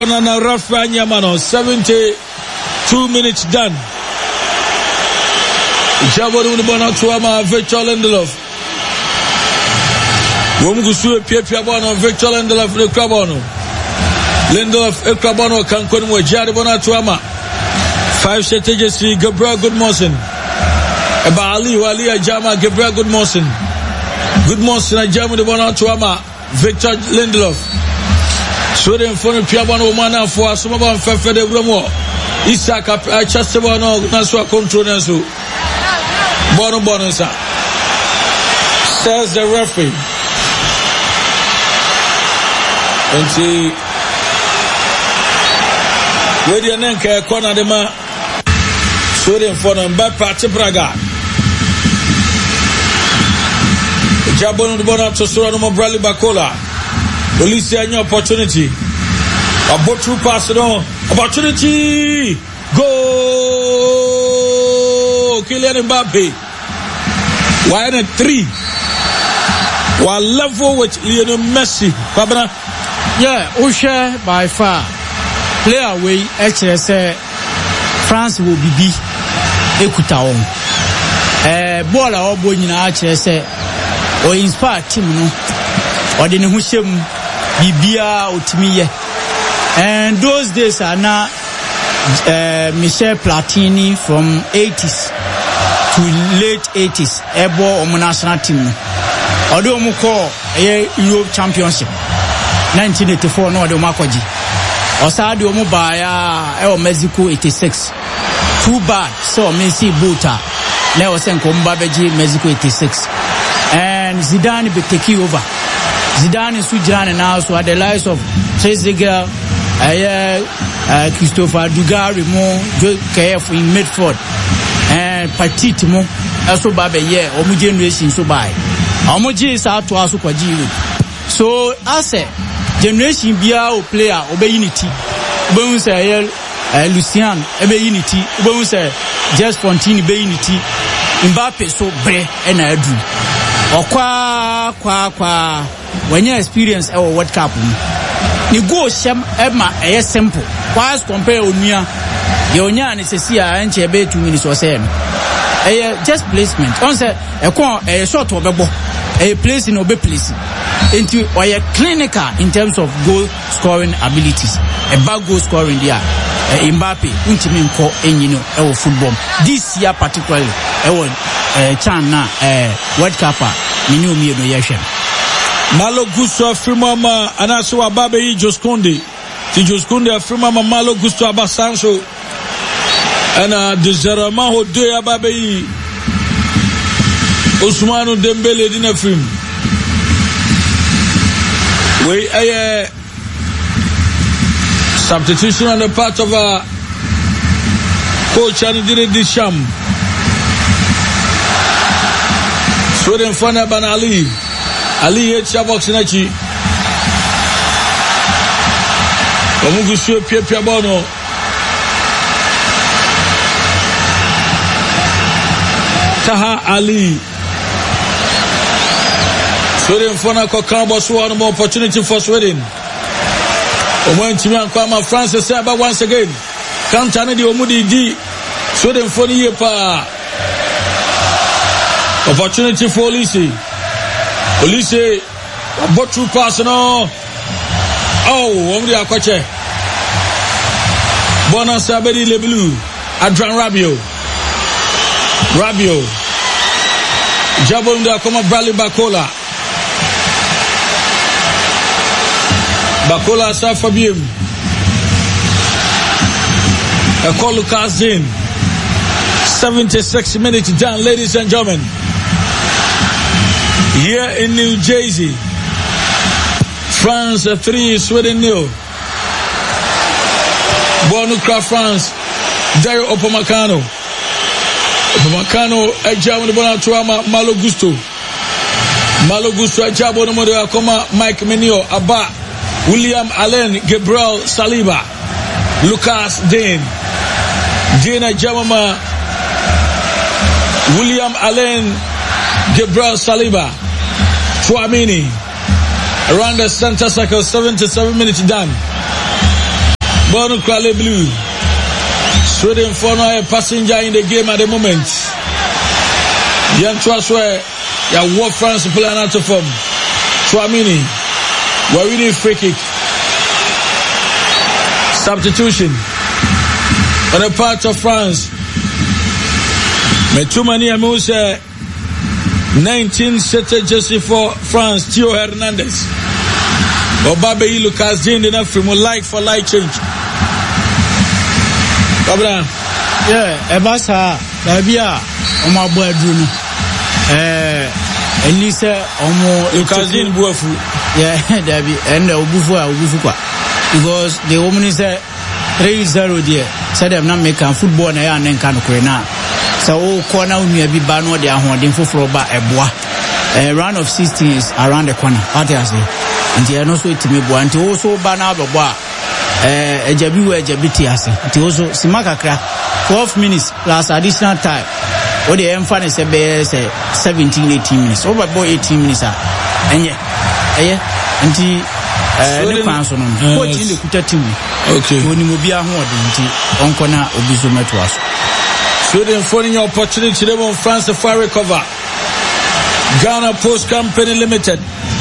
Nana Rafa Nyamano, 72 minutes done. Jabo de Bono Tuama, Victor Lindelof. Womugusu Pia Bono, Victor Lindelof, the Crabono. Lindelof, Ekrabono, Cancun, Jari Bonatuama. 5 strategies, Gabriel Goodmanson. Ali, Walia Jama, Gabriel Goodmanson. Goodmanson, Jama de Bonatuama, Victor Lindelof. Sweden for Piabano Mana for Sumaban Fefe de Bromo. Isaac, Chastebano, Nasua Contronasu. Bono Bonosa. Says the referee. And see. Wedi anenka kona de ma Sweden for Mbapa Chipraga. Jabon Bona to Surano Bradley Bacola. Police any opportunity. A bot through pass no opportunity. Go Kylian Mbappe. Why not 3? While level with Lionel Messi. Babana. Yeah, Usher by far. Player way HSA France will be Ekuta on. Bola or Bonina HSA or inspire team no or the Nushim Bibia Utimiye. And those days are now Michel Platini from 80s to late 80s Ebo or national team. Although Muko Europe Championship 1984 no the Makoji. Osadi Omubaya El Mexico 86. Too bad. So Messi Buta. Leo Senko Mbabeji Mexico 86. And Zidane be taking over. Zidane Sujane now so at the likes of Trezeguet, Christopher Dugarry Mo, KF in Midford, and Petit Mo, also Babe yeah, Omu generation so by. Omuji is out to us so I say generation bia o player obey unity obey say Lucien obey unity obey say Just Fontaine be unity Mbappe so bre na adu okwa when you experience our World Cup ni go shem ema simple why compare onua ye onya ne sesi a enche be 2 minutes or say just placement on say short obebo place in obe place into or clinical in terms of goal scoring abilities. A bad goal scoring there. Mbappe, untimi nko enyino e football. This year particularly, Chan na World Cup mini omi no yehwe. Malo Gusto Afrimama anaso ababe yi Joskonde. Ti Joskonde Afrimama Malo Gusto Abasanso. Ana de Zarama ho de ababe yi Ousmane Dembele dina film. We a substitution on the part of coach Anidine Deschamps. Sweden Fana Ban Ali Chabox Nachi. Omugusu Pia Bono. Taha Ali. Sweden Fana Kokabo so one more opportunity for Sweden. Omontimi Ankwama France say about once again. Kantane di Omudi di Sweden Fana yepa. Opportunity for Olise. Olise bot through pass no. Oh, Omudi Akwache. Bona Sabedi Leblu. Adran Rabiot. Jabon da Akoma Bradley Bacola. Bacola Safabiem. A call Lucas in. 76 minutes down, ladies and gentlemen. Here in New Jersey. France 3, Sweden 0. Bonukra France. Dario Opamecano. Opamecano Ejamo de Bonatuama Malo Gusto. Ejabo no Modo Akoma Mike Menio Abba. William Allen, Gabriel Saliba, Lucas Digne, Dina Jamama, William Allen, Gabriel Saliba, Chouamini, around the center circle, 77 minutes done. Bono Krale Blue. Sweden for now a passenger in the game at the moment. Yan Traswe, ya war France playing out of form. Chouamini, we're winning free kick. Substitution on the part of France. Metumani Amuse, 19 setter jersey for France, Theo Hernandez. Obabe Lucas Dean enough from like for like change. Babla. Yeah, Ebasa, Labia, Oma Boadruno. Elisa, Omo Lucas Dean Buafu. Yeah, Debbie, and Obufu. Because the woman is 3-0 there. Said I'm not making football and then can now. So corner will be banned they are holding for ba eboa. Round of 16 is around the corner. What I say? And they are not so to me boa. And also ban out of boa. Ejabiti ase. And also simaka crack 12 minutes plus additional time. What the emphasis say 17-18 minutes. Over boy 18 minutes. And yeah. And the coach in the kuta team. Okay. When you be a hodinti on corner obizume to us. Sweden phoning opportunity they want France to far recover. Ghana Post Company Limited.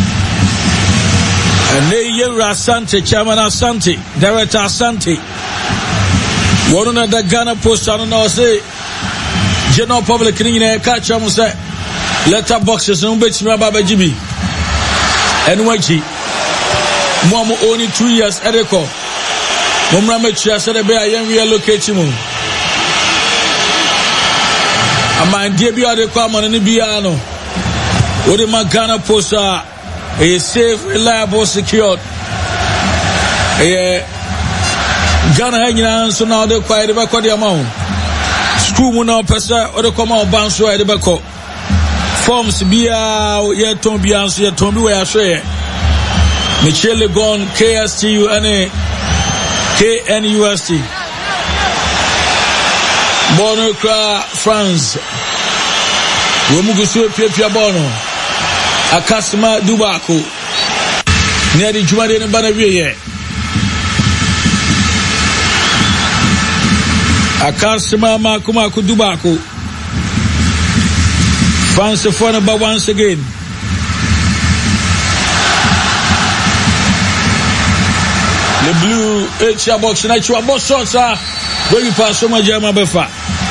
And they Asante, Chairman Asante, Director Asante. One of the Ghana Post, I don't know, say General Public in a catch them say letter boxes and bet me about Jibi. And Waji. Mom only 2 years Edeko. Mumra Mecha said a bear young relocate him. A man dear be the common and the piano. What the Ghana Post are a safe, reliable, secured. Ghana hanging on so now they quite the back of the amount. School Muna Pesa or the common bounce right the back. Forms be out yet to be answered yet to be where I say. Michelle Gon KSTU and KNUST. Bono Kra France. Womugusu Pia Bono. Akasima Dubako. Near the Jumadi and Banavier. Akasima Makumaku Dubako. France for number once again. The blue H box and I box shots are where you pass so much Jama Befa.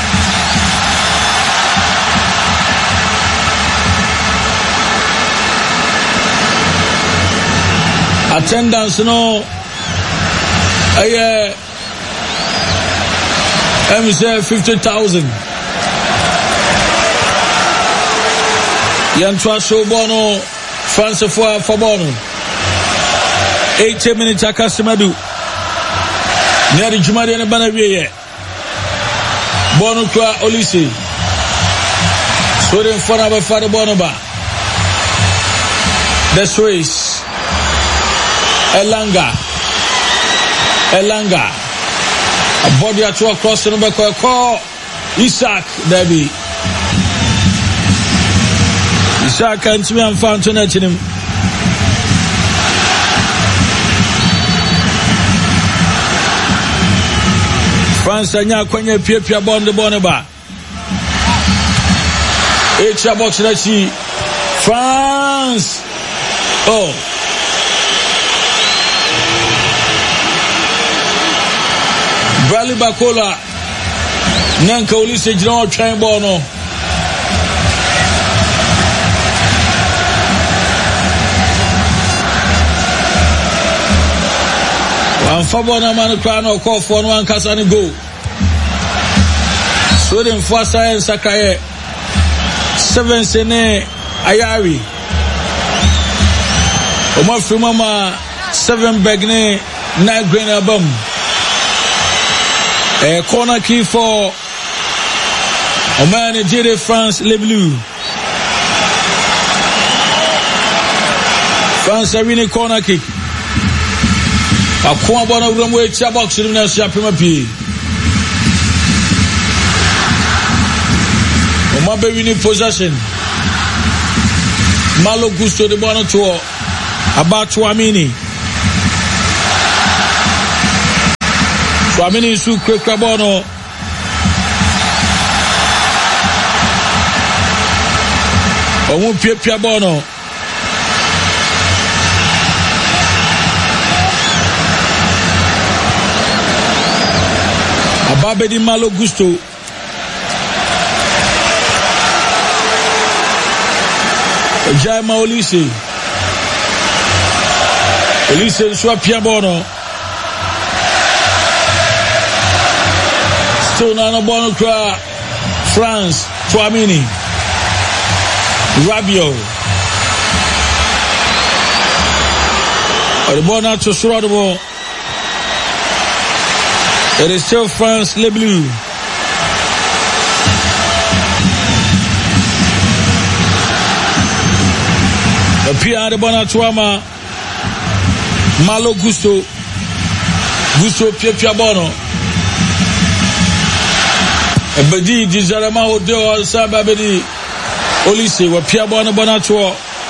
Attendance no say 50,000. Yantwa so bono France for bono. 80 minutes Akasimadu. Near the Jumadi and Banavier. Bono Kwa Olisi. So then for our father Bonoba. The Swiss. Elanga. A body at two across the number call. Isaac Debbie. Isaac can't be found to net him. France anya kwenye pia bonde boneba. Echa box na chi. France. Oh. Bradley Bakola. Nanka Ulise jina trying bono. Fabona man crano call for one Kasani go. So then for science Sakaye 7 Sene Ayari. Oma Fumama 7 Begne 9 Green Album. A corner key for Oman Nigeria France Le Bleu. France are winning corner kick. A corner of them with Chabox in the Shapima P. Omabe winning possession. Malo Gusto de Bonato about Chouamini. Tuamini su Kwekwabono. Omu Pia Bono. Ababedi Malo Gusto. Jaima Olise. Olise Nsua Pia Bono. Still Nano Bono Kra. France. Tuamini. Rabio. The ball now to Sorodabo. It is still France, Le Bleu. The Pia de Bonatuama. Malo Gusto. Gusto Pia Bono. Bedi Dizarama Odeo Sababedi. Olise wa Pia Bonatua.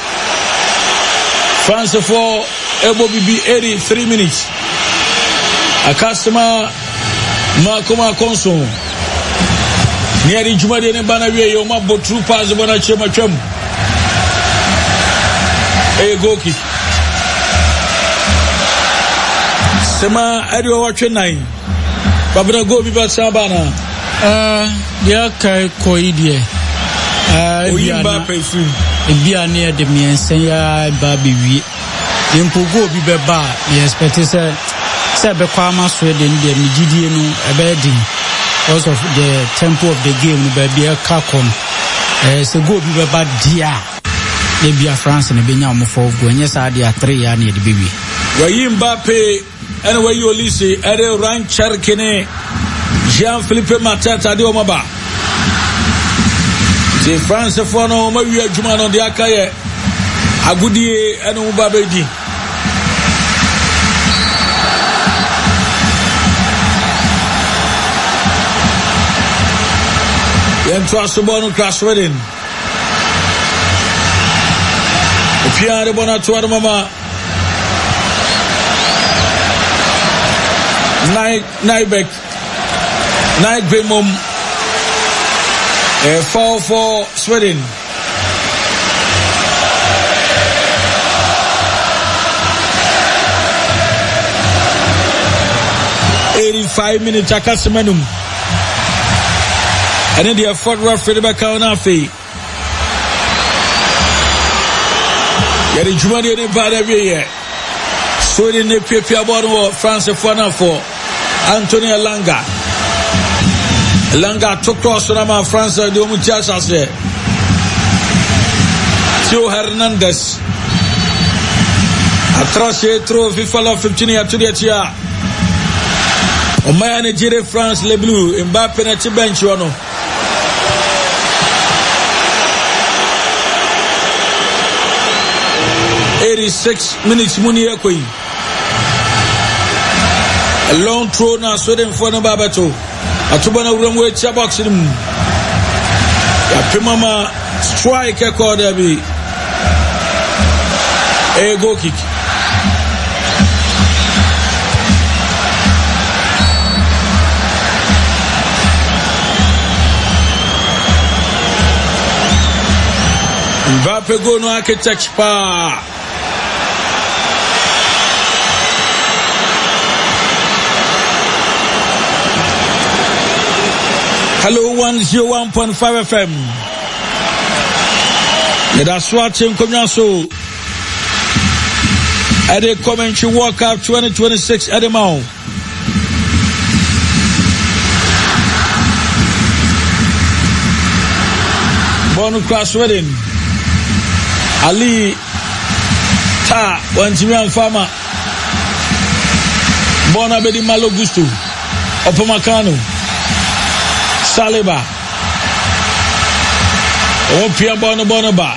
France for Ebo Bibi 83 minutes. A customer Makoma Conso. Near the Jumadi and Banaway, your mabo true pass of Bonachema Chum. A go kick. Sema Edo watching 9. Babana go Biba Sabana. Yaka Koidie. Ebia near the Miensaya Baby. Impogo be beba, the expected Sabequama Sweden, the Migidian, a bedding. Because of the tempo of the game, baby, a cacom. So go be bad, dear. They be a France and a Benyam for going. Yes, I dear 3 years near the baby. Wayim Bape, anyway, you listen, Ere Rank Charkene, Jean-Philippe Matata de Omaba. The France for no Maria Juman on the Akaye, Agudi and Ubabedi. Then trust the ball class wedding. Pia de Bonatua Mama Naibek Bemum. A foul for Sweden. "85 minutes Akasemenum." And then the fourth referee Rebecca Onafi. Yet the Germany didn't buy every year. Sweden they Pia Bono France for Anthony Elanga. Langa took cross on France de Muchachas there. Theo Hernandez. Atrashe through FIFA 15 year to the year. Omaya Nigeria France Le Bleu. Mbappe na bench wano. "86 minutes muni ekoi." A long throw now Sweden for no Babato. Atubana Uramwe Chabox him. Yapimama strike a corner be a go kick. Mbappe go no architect pa. Hello 101.5 FM. That's what I'm coming so. At the Commentary World Cup 2026 at the Mount. Born class wedding. Ali Ta Wanjimian Farmer. Born Abedi Malo Gusto. Opomakano. Saliba. Pia Bonoba.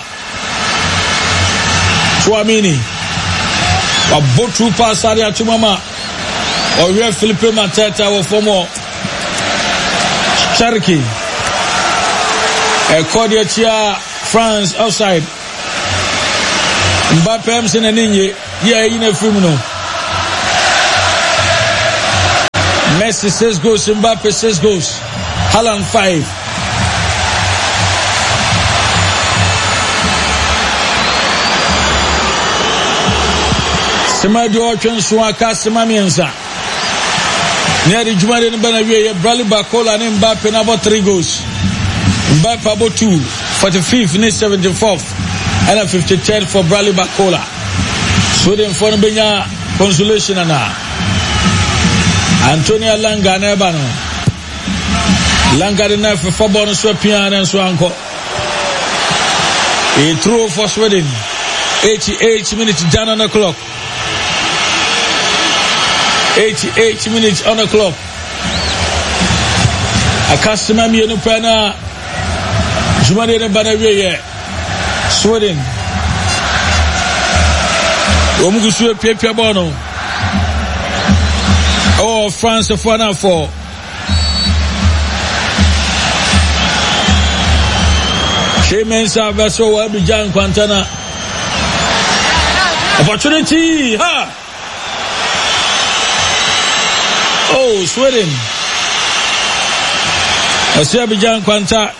Tuamini. Wabotu pasari atumama. Owe Philippe Mateta wa fomo. Cherki. Kodia Chia France outside. Mbappe Msene Ninye. Yeah, in a film no. Messi 6 goals, Mbappe 6 goals, Haaland 5. Sema di ochwen so aka sema miensa. Near the Jumari and Benavier, Bradley Bacola and Mbappe about 3 goals. Mbappe about 2, 45th, 74th, and 53rd for Bradley Bacola. So then for Benya consolation and Antonio Langa Nebano. Langa the knife for bonus for piano and so uncle. A throw for Sweden. 88 minutes down on the clock. 88 minutes on the clock. A customer me no pena. Jumani and Benavier. Sweden. Omugusu Pepia Bono. Oh, France for now for. She Mensa vessel will be John Quantana. Opportunity, ha! Oh, Sweden. Azerbaijan Quanta.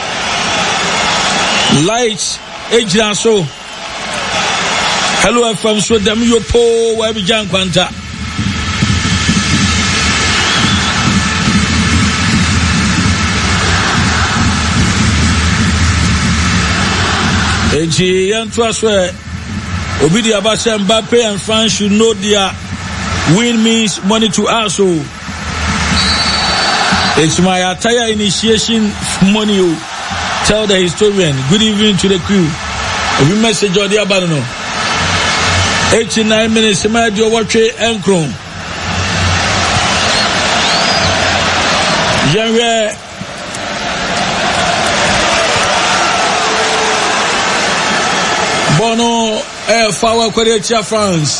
Lights, Ejlaso. Hello, from Sweden, you po, Azerbaijan Quanta. Eji Yantraswe. Obidi Abasa Mbappe and France should know their win means money to us. So it's my attire initiation money. Tell the historian. Good evening to the crew. We message on the Abano. 89 minutes. Semadio Watche Enkron. Janvier. Bono Fawa Koretia France.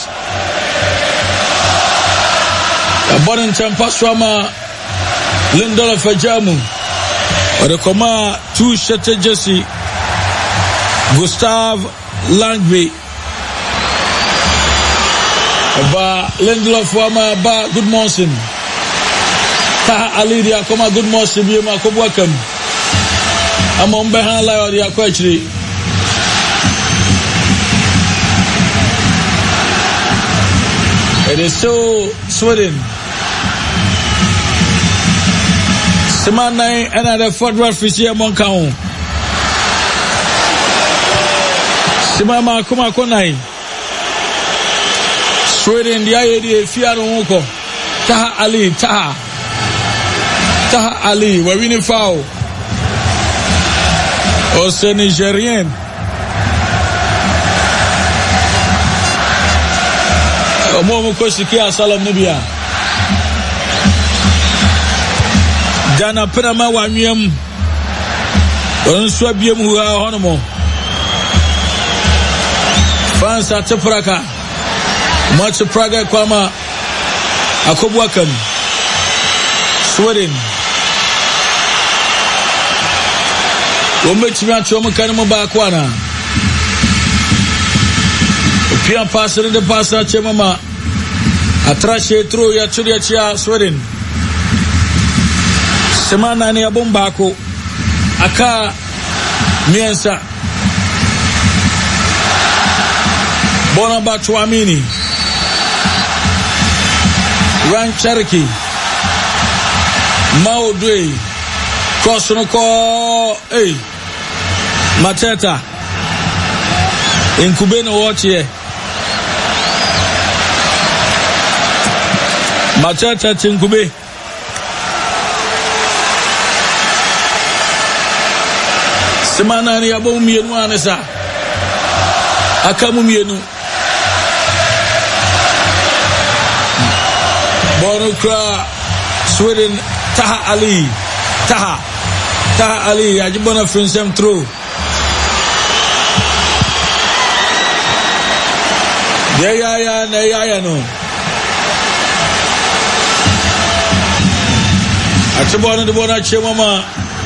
Bonin Champaswama Lindola Fajamu or the Koma 2 Shete Jesse Gustav Langby Ba Lindola Fama Ba Good Morning Taha Ali dia Koma Good Morning Bima Kobwakam Amombe Hala or dia Kwachri. It is so Sweden. Semana another football official Moncao. Semama kuma konai. Sweden dia yedi fiaro moko. Taha Ali we winning foul. Au Nigérien. Omo ko sikia salam nibia. Dana prama wanwem. Onso abiem huwa honomo. France atpraka. Match Praga kwama akobwakan. Sweden. Ometimi atwomo kanimo ba kwana. Pia passer de passa chemama. Atrashe tro ya churia chia Sweden. Semana ni abombako. Aka miensa. Bona Batuamini. Ran Cherokee. Mao Dwe. Cross no call. Hey. Mateta. Inkubeno watch here. Mateta Tinkube. Semana ni abo mienu anesa. Akamu mienu. Bonukra Sweden Taha Ali ajibona friendship through. Ya no. Achibona de bona chemama.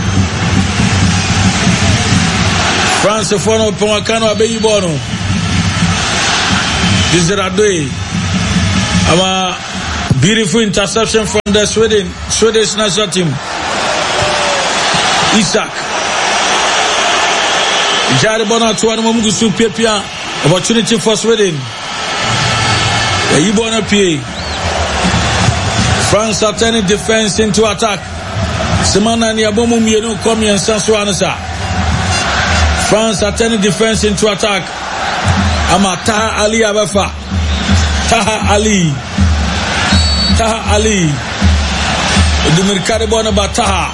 France fono pomakano abeyi bono. Dizerade. Ama Beautiful interception from the Swedish national team. Isak. Jari bona tuwana mamugusu pia. Opportunity for Sweden. Yibona pie. France are turning defense into attack. Semana ni abomu mienu komi ensansu anasa. France are turning defense into attack. Ama Taha Ali abefa. Taha Ali. Dumirkade bona ba Taha.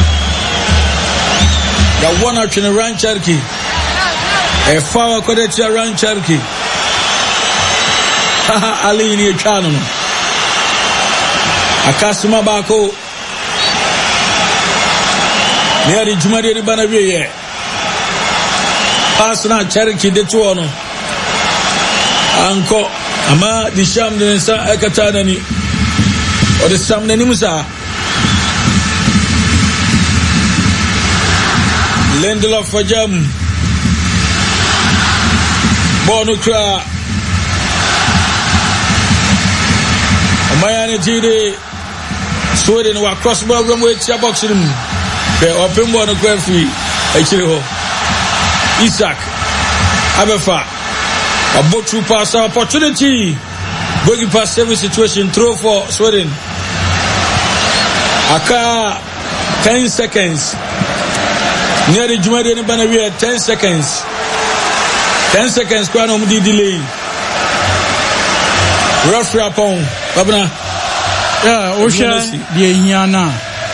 Ya wana chini Rancharki. Efawa kode tia Rancharki. Taha Ali ni echano. Akasuma bako. Niari Jumadi ni bana biye. Asna Cherki de tuono. Anko ama di sham de nsa ekatana ni. O de sam ne nimusa. Lindelof for jam. Bonu kra. Mayane tide Sweden wa cross ball from with your boxing. The open ball no free. Echiro. Isak Abefa. A boat through pass opportunity. Going past service situation. Throw for Sweden. Aka 10 seconds. Near the Jumadi and Banavia 10 seconds. 10 seconds. Quite on the delay. Referee upon Babna. Yeah, Osha the Hiana.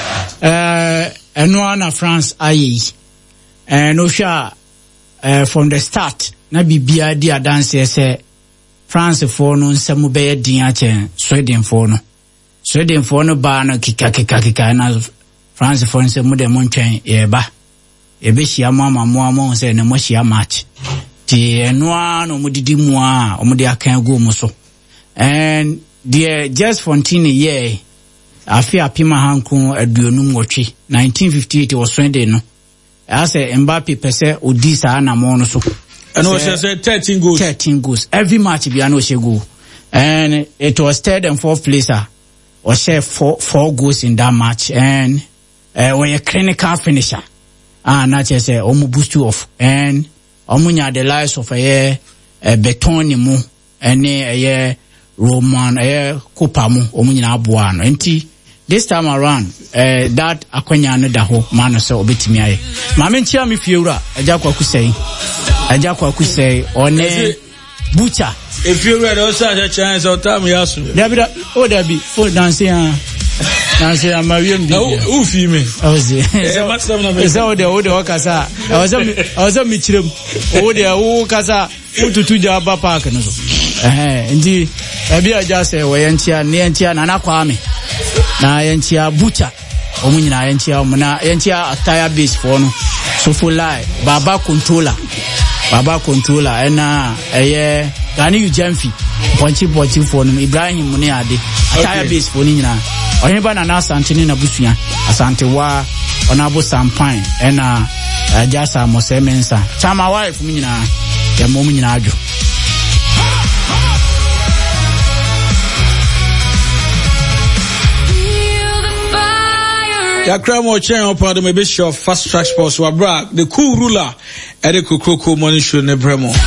Enwana France aye. And Osha from the start. Na bibia di adanse say France for no nsemu be din ache Sweden for no ba no kika na France for nsemu de montwen ye ba e be hia mama mo say na mo hia match ti enoa no mudidi mu a omudi akan go mu so and the just Fontine ye afi apima hankun aduonum wotwe 1958 was Sweden no as Mbappe pese odi sa na mo no so. And also said 13 goals. 13 goals. Every match be an goal. And it was third and fourth placer. Or share four goals in that match. And when a clinical finisher. Not just say omu boost you off. And omunya the lives of a Betoni mu and a Roman Copa mu omunya abuano. Enti this time around that akwanya no da ho man so obetimi aye. Mama ntia me fiura ajakwa ku say one butcher. If you read also a chance or time yasu. Dabi for dancing Mariam who female. I was the okasa. I was a michrum. Oh, the okasa to Jaba Park and so. Indeed, Abia just say, Wayantia, Nana Kwame. Na Yantia butcher. Omuna Yantia a tire base for no. So for lie, Baba controller and Gani Ujemfi Ponchi for no Ibrahim Muniade a tire base for Nina. Ohiba na Santini na Busuya, Asante wa Onabo Sampine and Jasa Mosemensa. Chama wife Mina, the Mominado. Yakramo Chen upon the maybe fast track sports were brag the cool ruler at the Kukuku morning show Nebremo.